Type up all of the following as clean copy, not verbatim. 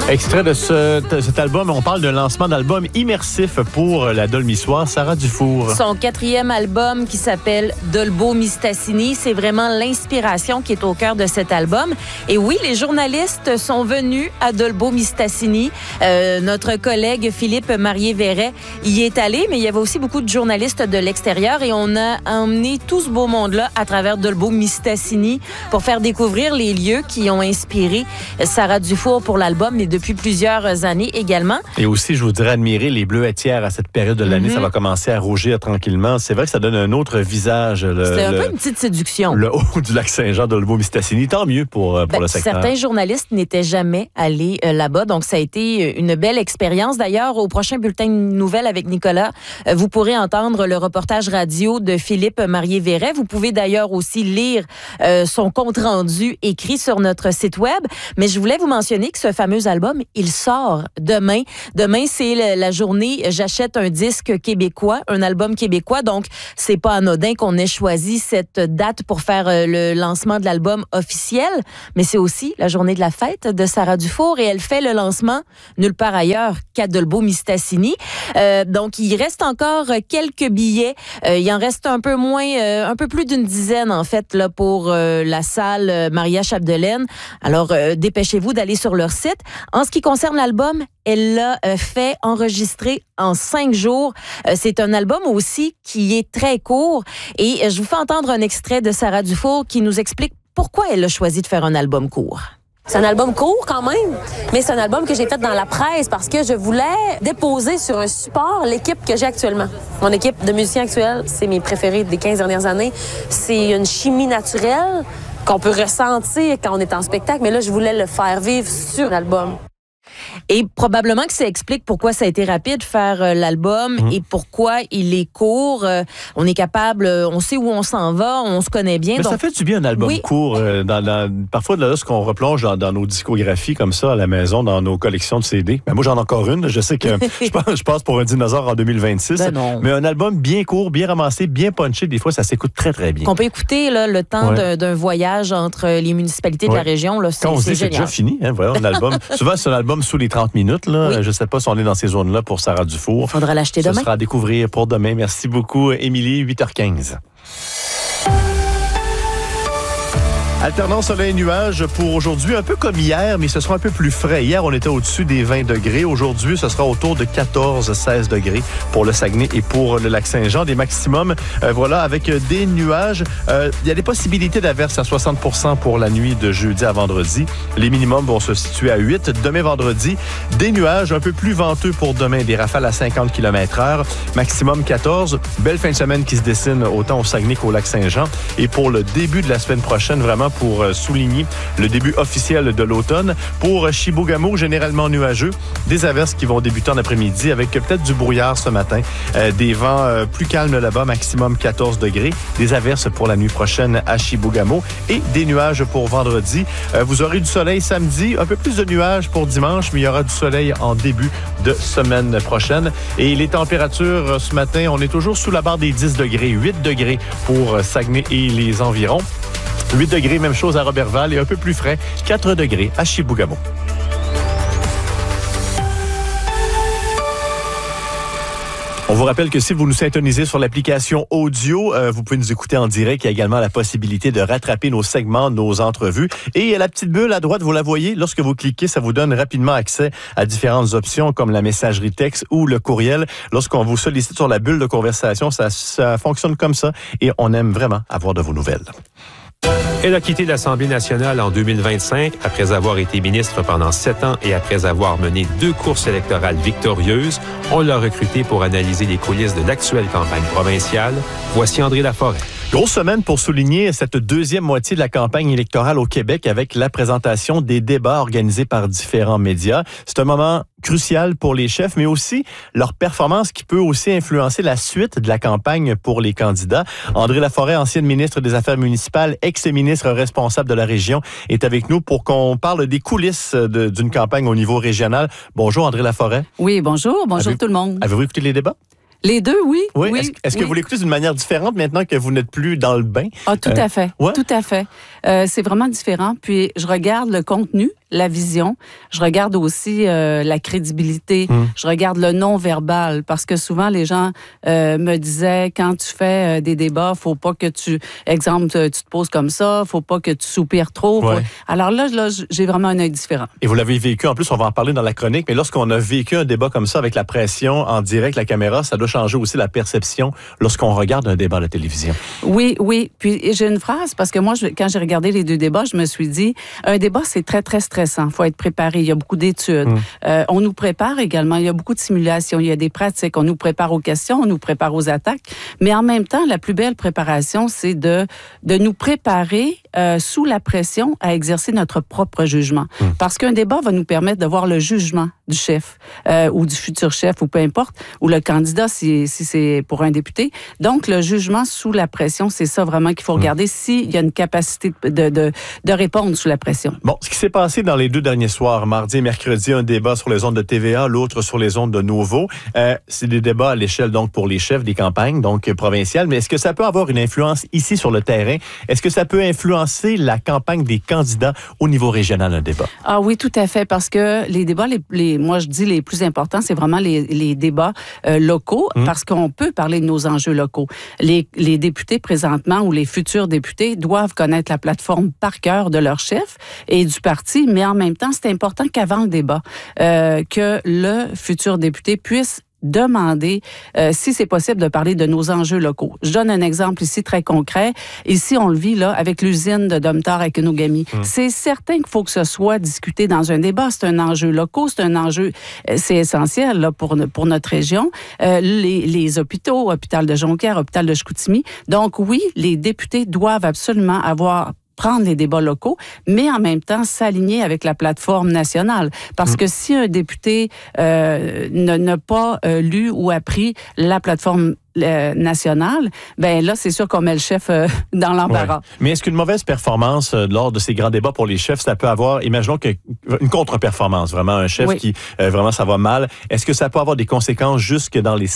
Extrait de cet album, on parle d'un lancement d'album immersif pour la Dolmissoire, Sarah Dufour. Son 4e album qui s'appelle Dolbo Mistassini, c'est vraiment l'inspiration qui est au cœur de cet album. Et oui, les journalistes sont venus à Dolbo Mistassini. Notre collègue Philippe Marié-Verret y est allé, mais il y avait aussi beaucoup de journalistes de l'extérieur et on a emmené tout ce beau monde-là à travers Dolbo Mistassini pour faire découvrir les lieux qui ont inspiré Sarah Dufour pour l'album, mais depuis plusieurs années également. Et aussi, je vous dirais, admirer les bleuetières à cette période de l'année. Ça va commencer à rougir tranquillement. C'est vrai que ça donne un autre visage. C'était un peu une petite séduction. Le haut du lac Saint-Jean, Dolbo Mistassini. Tant mieux pour le secteur. Certains journalistes n'étaient jamais allés là-bas, donc ça a été une belle expérience. D'ailleurs, au prochain bulletin de nouvelles avec Nicolas, vous pourrez entendre le reportage radio de Philippe Marié-Verret. Vous pouvez d'ailleurs aussi lire son compte-rendu écrit sur notre site web. Mais je voulais vous mentionner que ce fameux album, il sort demain. Demain, c'est la journée « J'achète un disque québécois », un album québécois. Donc, c'est pas anodin qu'on ait choisi cette date pour faire le lancement de l'album officiel. Mais c'est aussi la journée de la fête de Sarah Dufour et elle fait le lancement nulle part ailleurs qu'à Dolbo Mistassini. Donc, il reste encore quelques billets. Il en reste un peu moins, un peu plus d'une dizaine, en fait, là, pour la salle Maria Chapdelaine. Alors, dépêchez-vous d'aller sur leur site. En ce qui concerne l'album, elle l'a fait enregistrer en 5 jours. C'est un album aussi qui est très court. Et je vous fais entendre un extrait de Sarah Dufour qui nous explique pourquoi elle a choisi de faire un album court. C'est un album court quand même, mais c'est un album que j'ai fait dans la presse parce que je voulais déposer sur un support l'équipe que j'ai actuellement. Mon équipe de musiciens actuels, c'est mes préférés des 15 dernières années. C'est une chimie naturelle qu'on peut ressentir quand on est en spectacle, mais là, je voulais le faire vivre sur l'album. Et probablement que ça explique pourquoi ça a été rapide faire l'album et pourquoi il est court. On est capable, on sait où on s'en va, on se connaît bien. Mais donc... ça fait du bien un album court. Parfois, lorsqu'on replonge dans nos discographies comme ça à la maison, dans nos collections de CD. Ben, moi, j'en ai encore une. Je sais que je passe pour un dinosaure en 2026. Ben non. Mais un album bien court, bien ramassé, bien punché, des fois, ça s'écoute très, très bien. Qu'on peut écouter là, le temps d'un voyage entre les municipalités de la région. Là, quand on se dit, c'est déjà fini. Hein, voilà, un album. Souvent, c'est un album sous les 30 minutes. Là. Je ne sais pas si on est dans ces zones-là pour Sarah Dufour. Il faudra l'acheter demain. Ce sera à découvrir pour demain. Merci beaucoup, Émilie. 8h15. Alternance soleil-nuage pour aujourd'hui, un peu comme hier, mais ce sera un peu plus frais. Hier, on était au-dessus des 20 degrés. Aujourd'hui, ce sera autour de 14-16 degrés pour le Saguenay et pour le lac Saint-Jean. Des maximums, voilà, avec des nuages. Il y a des possibilités d'averses à 60% pour la nuit de jeudi à vendredi. Les minimums vont se situer à 8. Demain, vendredi, des nuages un peu plus venteux pour demain. Des rafales à 50 km/h. Maximum 14. Belle fin de semaine qui se dessine autant au Saguenay qu'au lac Saint-Jean. Et pour le début de la semaine prochaine, vraiment, pour souligner le début officiel de l'automne. Pour Chibougamau, généralement nuageux. Des averses qui vont débuter en après-midi avec peut-être du brouillard ce matin. Des vents plus calmes là-bas, maximum 14 degrés. Des averses pour la nuit prochaine à Chibougamau et des nuages pour vendredi. Vous aurez du soleil samedi, un peu plus de nuages pour dimanche, mais il y aura du soleil en début de semaine prochaine. Et les températures ce matin, on est toujours sous la barre des 10 degrés, 8 degrés pour Saguenay et les environs. 8 degrés, même chose à Roberval et un peu plus frais, 4 degrés à Chibougamau. On vous rappelle que si vous nous syntonisez sur l'application audio, vous pouvez nous écouter en direct. Il y a également la possibilité de rattraper nos segments, nos entrevues. Et la petite bulle à droite, vous la voyez, lorsque vous cliquez, ça vous donne rapidement accès à différentes options comme la messagerie texte ou le courriel. Lorsqu'on vous sollicite sur la bulle de conversation, ça fonctionne comme ça et on aime vraiment avoir de vos nouvelles. Elle a quitté l'Assemblée nationale en 2025 après avoir été ministre pendant 7 ans et après avoir mené 2 courses électorales victorieuses. On l'a recrutée pour analyser les coulisses de l'actuelle campagne provinciale. Voici André Laforêt. Grosse semaine pour souligner cette deuxième moitié de la campagne électorale au Québec avec la présentation des débats organisés par différents médias. C'est un moment crucial pour les chefs, mais aussi leur performance qui peut aussi influencer la suite de la campagne pour les candidats. André Laforêt, ancienne ministre des Affaires municipales, ex-ministre responsable de la région, est avec nous pour qu'on parle des coulisses d'une campagne au niveau régional. Bonjour André Laforêt. Oui, bonjour tout le monde. Avez-vous écouté les débats? Les deux, oui. Oui. Est-ce que vous l'écoutez d'une manière différente maintenant que vous n'êtes plus dans le bain? Ah, tout à fait. Ouais? Tout à fait. C'est vraiment différent. Puis, je regarde le contenu la vision, je regarde aussi la crédibilité, je regarde le non-verbal, parce que souvent les gens me disaient, quand tu fais des débats, faut pas que exemple, tu te poses comme ça, faut pas que tu soupires trop. Ouais. Alors là, j'ai vraiment un œil différent. Et vous l'avez vécu, en plus, on va en parler dans la chronique, mais lorsqu'on a vécu un débat comme ça avec la pression en direct, la caméra, ça doit changer aussi la perception lorsqu'on regarde un débat à la télévision. Oui. Puis j'ai une phrase, parce que moi, quand j'ai regardé les deux débats, je me suis dit, un débat, c'est très, très stressant. Il faut être préparé. Il y a beaucoup d'études. On nous prépare également. Il y a beaucoup de simulations. Il y a des pratiques. On nous prépare aux questions, on nous prépare aux attaques. Mais en même temps, la plus belle préparation, c'est de nous préparer sous la pression à exercer notre propre jugement. Parce qu'un débat va nous permettre de voir le jugement du chef ou du futur chef, ou peu importe, ou le candidat si c'est pour un député. Donc, le jugement sous la pression, c'est ça vraiment qu'il faut regarder s'il y a une capacité de répondre sous la pression. Bon, ce qui s'est passé dans les 2 derniers soirs, mardi et mercredi, un débat sur les ondes de TVA, l'autre sur les ondes de Nouveau. C'est des débats à l'échelle, donc, pour les chefs des campagnes, donc provinciales. Mais est-ce que ça peut avoir une influence ici sur le terrain? Est-ce que ça peut influencer la campagne des candidats au niveau régional, un débat? Ah oui, tout à fait, parce que les débats, moi je dis les plus importants, c'est vraiment les débats locaux, parce qu'on peut parler de nos enjeux locaux. Les députés présentement ou les futurs députés doivent connaître la plateforme par cœur de leur chef et du parti, mais en même temps, c'est important qu'avant le débat, que le futur député puisse demander si c'est possible de parler de nos enjeux locaux. Je donne un exemple ici très concret. Ici, on le vit là avec l'usine de Domtar à Kenogami. C'est certain qu'il faut que ce soit discuté dans un débat. C'est un enjeu local, c'est un enjeu, c'est essentiel là, pour notre région. Les hôpitaux, hôpital de Jonquière, hôpital de Chicoutimi. Donc oui, les députés doivent absolument prendre les débats locaux, mais en même temps s'aligner avec la plateforme nationale. Parce que si un député n'a pas lu ou appris la plateforme nationale, ben là, c'est sûr qu'on met le chef dans l'embarras. Ouais. Mais est-ce qu'une mauvaise performance lors de ces grands débats pour les chefs, ça peut avoir, imaginons une contre-performance, vraiment un chef qui, vraiment, ça va mal, est-ce que ça peut avoir des conséquences jusque dans les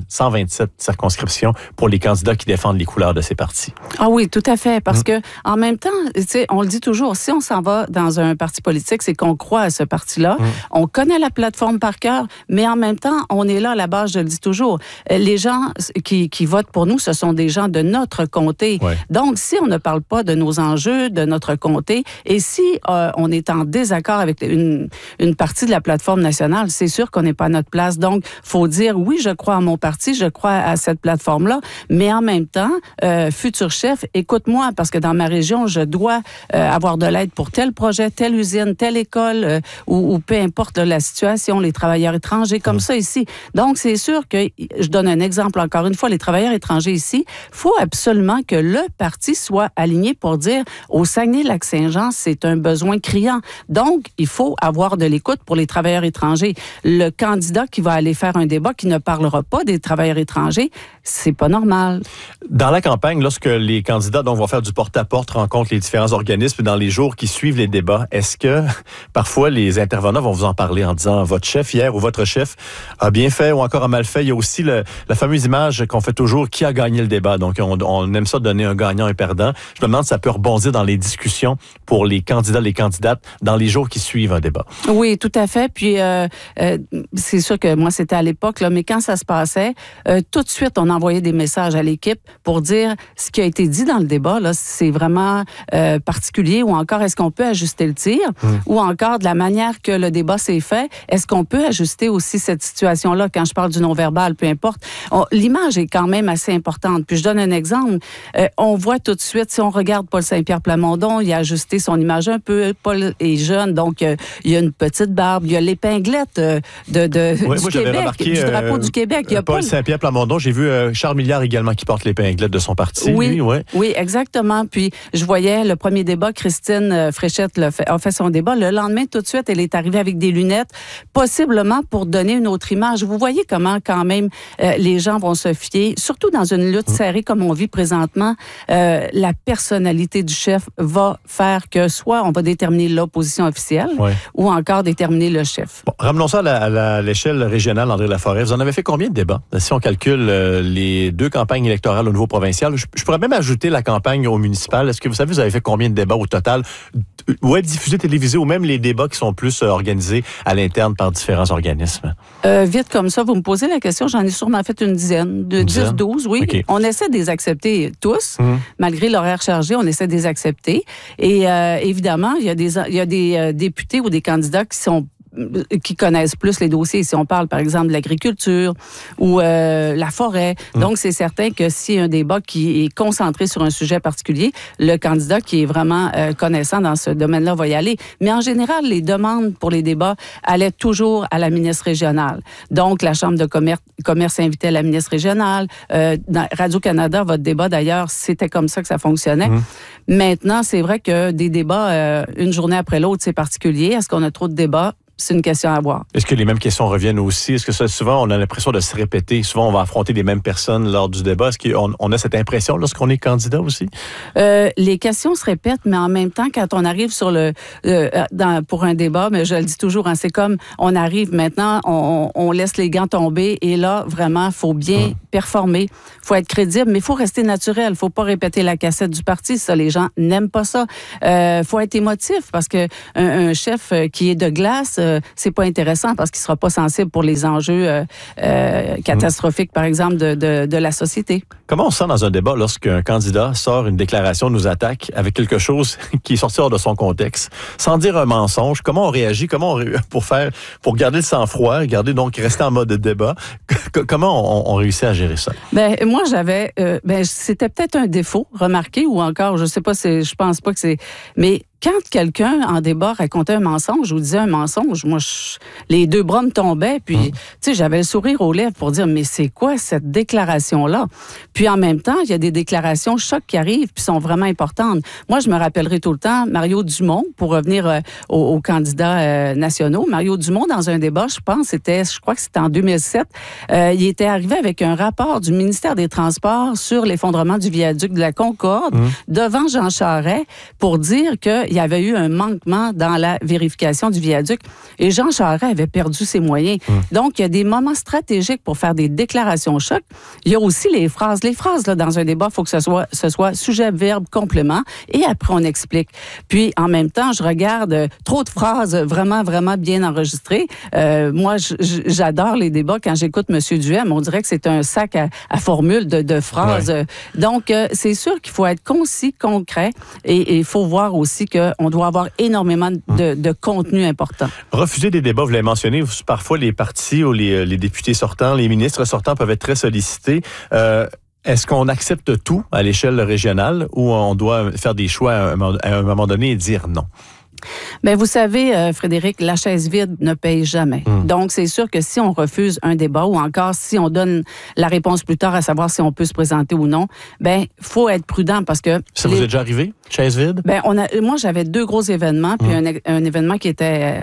127 circonscriptions pour les candidats qui défendent les couleurs de ces partis? Ah oui, tout à fait, parce que en même temps, tu sais, on le dit toujours, si on s'en va dans un parti politique, c'est qu'on croit à ce parti-là, on connaît la plateforme par cœur, mais en même temps, on est là à la base, je le dis toujours, les gens qui votent pour nous, ce sont des gens de notre comté. Ouais. Donc, si on ne parle pas de nos enjeux, de notre comté, et si on est en désaccord avec une partie de la plateforme nationale, c'est sûr qu'on n'est pas à notre place. Donc, faut dire, oui, je crois à mon parti, je crois à cette plateforme-là, mais en même temps, futur chef, écoute-moi, parce que dans ma région, je dois avoir de l'aide pour tel projet, telle usine, telle école, ou peu importe la situation, les travailleurs étrangers, comme ça ici. Donc, c'est sûr que, je donne un exemple encore une fois, les travailleurs étrangers ici, il faut absolument que le parti soit aligné pour dire au Saguenay-Lac-Saint-Jean, c'est un besoin criant. Donc, il faut avoir de l'écoute pour les travailleurs étrangers. Le candidat qui va aller faire un débat qui ne parlera pas des travailleurs étrangers, c'est pas normal. Dans la campagne, lorsque les candidats vont faire du porte-à-porte, rencontrent les différents organismes dans les jours qui suivent les débats, est-ce que parfois les intervenants vont vous en parler en disant votre chef hier ou votre chef a bien fait ou encore a mal fait? Il y a aussi la fameuse image qu'on fait toujours, qui a gagné le débat. Donc, on aime ça donner un gagnant et un perdant. Je me demande si ça peut rebondir dans les discussions pour les candidats, les candidates, dans les jours qui suivent un débat. Oui, tout à fait. Puis, c'est sûr que moi, c'était à l'époque, là, mais quand ça se passait, tout de suite, on envoyait des messages à l'équipe pour dire ce qui a été dit dans le débat, là, c'est vraiment particulier, ou encore, est-ce qu'on peut ajuster le tir? Ou encore, de la manière que le débat s'est fait, est-ce qu'on peut ajuster aussi cette situation-là? Quand je parle du non-verbal, peu importe. L'image est quand même assez importante. Puis je donne un exemple. On voit tout de suite, si on regarde Paul Saint-Pierre Plamondon, il a ajusté son image un peu. Paul est jeune, donc il y a une petite barbe. Il y a l'épinglette du Québec, remarqué, du drapeau du Québec. Il y a Paul Saint-Pierre Plamondon, j'ai vu Charles Milliard également qui porte l'épinglette de son parti. Oui, oui, exactement. Puis je voyais le premier débat, Christine Fréchette a fait son débat. Le lendemain, tout de suite, elle est arrivée avec des lunettes, possiblement pour donner une autre image. Vous voyez comment, quand même, les gens vont se fier, surtout dans une lutte serrée comme on vit présentement, la personnalité du chef va faire que soit on va déterminer l'opposition officielle ou encore déterminer le chef. Bon, ramenons ça à l'échelle régionale, André Laforêt. Vous en avez fait combien de débats? Si on calcule les 2 campagnes électorales au niveau provincial, je pourrais même ajouter la campagne au municipal. Est-ce que vous savez, vous avez fait combien de débats au total? Web diffusés, télévisés ou même les débats qui sont plus organisés à l'interne par différents organismes? Vite comme ça, vous me posez la question, j'en ai sûrement fait une dizaine, 10-12, oui. Okay. On essaie de les accepter tous, malgré l'horaire chargé, on essaie de les accepter. Et évidemment, il y a des députés ou des candidats qui connaissent plus les dossiers. Si on parle, par exemple, de l'agriculture ou la forêt. Donc, c'est certain que s'il y a un débat qui est concentré sur un sujet particulier, le candidat qui est vraiment connaissant dans ce domaine-là va y aller. Mais en général, les demandes pour les débats allaient toujours à la ministre régionale. Donc, la Chambre de commerce invitait la ministre régionale. Dans Radio-Canada, votre débat, d'ailleurs, c'était comme ça que ça fonctionnait. Maintenant, c'est vrai que des débats, une journée après l'autre, c'est particulier. Est-ce qu'on a trop de débats? C'est une question à avoir. Est-ce que les mêmes questions reviennent aussi? Est-ce que souvent, on a l'impression de se répéter? Souvent, on va affronter les mêmes personnes lors du débat. Est-ce qu'on a cette impression lorsqu'on est candidat aussi? Les questions se répètent, mais en même temps, quand on arrive pour un débat, mais je le dis toujours, c'est comme on arrive maintenant, on laisse les gants tomber et là, vraiment, il faut bien performer. Il faut être crédible, mais il faut rester naturel. Il ne faut pas répéter la cassette du parti. Ça, les gens n'aiment pas ça. Il faut être émotif parce que un chef qui est de glace, c'est pas intéressant parce qu'il sera pas sensible pour les enjeux catastrophiques, par exemple, de la société. Comment on se sent dans un débat lorsqu'un candidat sort une déclaration, nous attaque avec quelque chose qui est sorti hors de son contexte, sans dire un mensonge? Comment on réagit? Pour garder le sang-froid, rester en mode de débat? Comment on réussit à gérer ça? Moi, c'était peut-être un défaut remarqué ou encore, je sais pas, je pense pas que c'est... Mais quand quelqu'un, en débat, racontait un mensonge ou disait un mensonge, moi, les 2 bras me tombaient, puis, j'avais le sourire aux lèvres pour dire, mais c'est quoi cette déclaration-là? Puis, en même temps, il y a des déclarations choc qui arrivent, puis sont vraiment importantes. Moi, je me rappellerai tout le temps, Mario Dumont, pour revenir aux candidats nationaux. Mario Dumont, dans un débat, je crois que c'était en 2007, il était arrivé avec un rapport du ministère des Transports sur l'effondrement du viaduc de la Concorde devant Jean Charest pour dire qu'il y avait eu un manquement dans la vérification du viaduc et Jean Charest avait perdu ses moyens. Donc, il y a des moments stratégiques pour faire des déclarations choc. Il y a aussi les phrases. Les phrases, là, dans un débat, il faut que ce soit sujet, verbe, complément et après, on explique. Puis, en même temps, je regarde trop de phrases vraiment, vraiment bien enregistrées. Moi, j'adore les débats. Quand j'écoute M. Duhem, on dirait que c'est un sac à formules de phrases. Ouais. Donc, c'est sûr qu'il faut être concis, concret et il faut voir aussi qu'on doit avoir énormément de contenu important. Refuser des débats, vous l'avez mentionné, parfois les partis ou les députés sortants, les ministres sortants peuvent être très sollicités. Est-ce qu'on accepte tout à l'échelle régionale ou on doit faire des choix à un moment donné et dire non? Bien, vous savez, Frédéric, la chaise vide ne paye jamais. Donc, c'est sûr que si on refuse un débat ou encore si on donne la réponse plus tard à savoir si on peut se présenter ou non, bien, il faut être prudent parce que... Ça vous est déjà arrivé, chaise vide? Bien, moi, j'avais 2 gros événements, puis un événement qui était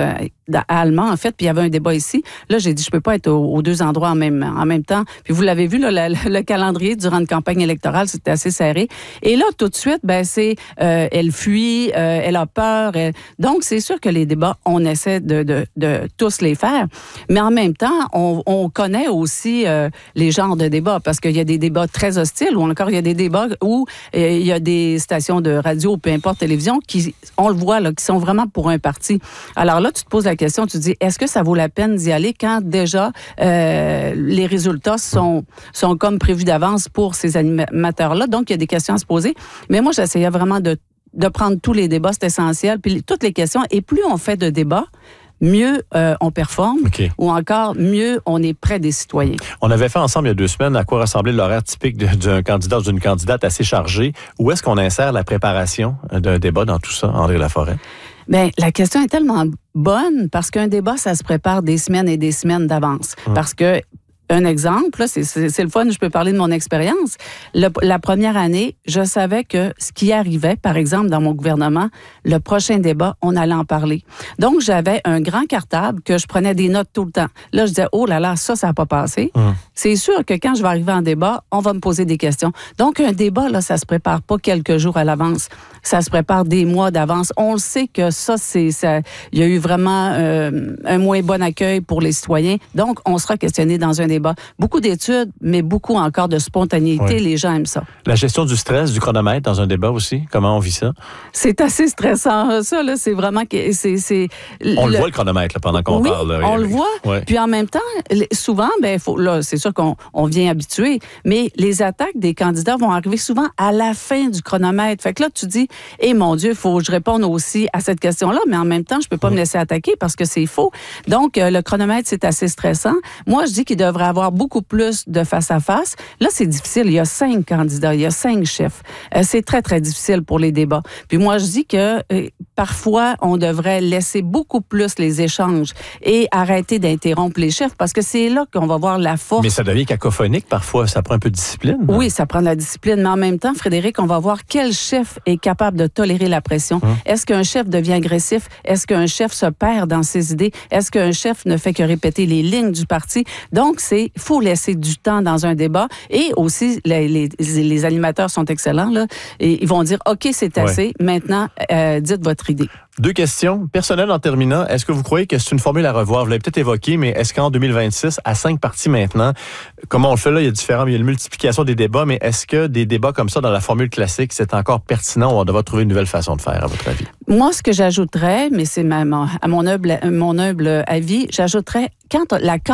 à Allemand, en fait, puis il y avait un débat ici. Là, j'ai dit, je peux pas être aux 2 endroits en même temps. Puis vous l'avez vu, là, le calendrier durant une campagne électorale, c'était assez serré. Et là, tout de suite, ben c'est elle fuit, elle a peur. Donc, c'est sûr que les débats, on essaie de tous les faire. Mais en même temps, on connaît aussi les genres de débats parce qu'il y a des débats très hostiles ou encore il y a des débats où il y a des stations de radio, peu importe, télévision, qui, on le voit, là, qui sont vraiment pour un parti. Alors là, tu te poses la question, tu te dis, est-ce que ça vaut la peine d'y aller quand déjà les résultats sont comme prévus d'avance pour ces animateurs-là? Donc, il y a des questions à se poser. Mais moi, j'essayais vraiment de prendre tous les débats, c'est essentiel, puis toutes les questions. Et plus on fait de débats, mieux on performe, ou encore mieux on est près des citoyens. On avait fait ensemble il y a 2 semaines à quoi ressemblait l'horaire typique d'un candidat ou d'une candidate assez chargée. Où est-ce qu'on insère la préparation d'un débat dans tout ça, André Laforêt? Bien, la question est tellement bonne parce qu'un débat, ça se prépare des semaines et des semaines d'avance. Parce que Un exemple, là, c'est le fun, je peux parler de mon expérience. La première année, je savais que ce qui arrivait, par exemple, dans mon gouvernement, le prochain débat, on allait en parler. Donc, j'avais un grand cartable que je prenais des notes tout le temps. Là, je disais, oh là là, ça n'a pas passé. C'est sûr que quand je vais arriver en débat, on va me poser des questions. Donc, un débat, là, ça se prépare pas quelques jours à l'avance. Ça se prépare des mois d'avance. On le sait que ça, il y a eu vraiment un moins bon accueil pour les citoyens. Donc, on sera questionné dans un débat. Beaucoup d'études, mais beaucoup encore de spontanéité. Oui. Les gens aiment ça. La gestion du stress, du chronomètre dans un débat aussi, comment on vit ça? C'est assez stressant, ça, là. C'est vraiment... On le voit, le chronomètre, là, pendant qu'on parle. Là, on le voit. Ouais. Puis en même temps, souvent, là, c'est sûr qu'on vient habituer, mais les attaques des candidats vont arriver souvent à la fin du chronomètre. Fait que là, tu dis, mon Dieu, il faut que je réponde aussi à cette question-là, mais en même temps, je peux pas me laisser attaquer parce que c'est faux. Donc, le chronomètre, c'est assez stressant. Moi, je dis qu'il devrait avoir beaucoup plus de face-à-face. Là, c'est difficile. Il y a 5 candidats, il y a 5 chefs. C'est très, très difficile pour les débats. Puis moi, je dis que parfois, on devrait laisser beaucoup plus les échanges et arrêter d'interrompre les chefs parce que c'est là qu'on va voir la force. Mais ça devient cacophonique parfois. Ça prend un peu de discipline. Non? Oui, ça prend de la discipline. Mais en même temps, Frédéric, on va voir quel chef est capable de tolérer la pression. Est-ce qu'un chef devient agressif? Est-ce qu'un chef se perd dans ses idées? Est-ce qu'un chef ne fait que répéter les lignes du parti? Donc, faut laisser du temps dans un débat. Et aussi, les animateurs sont excellents, là. Et ils vont dire, OK, c'est assez. Maintenant, dites votre idée. 2 questions. Personnelles en terminant, est-ce que vous croyez que c'est une formule à revoir? Vous l'avez peut-être évoqué, mais est-ce qu'en 2026, à 5 partis maintenant, comment on le fait là? Il y a différents, il y a une multiplication des débats, mais est-ce que des débats comme ça dans la formule classique, c'est encore pertinent ou on devra trouver une nouvelle façon de faire, à votre avis? Moi, ce que j'ajouterais, mais c'est à mon humble avis, j'ajouterais quand la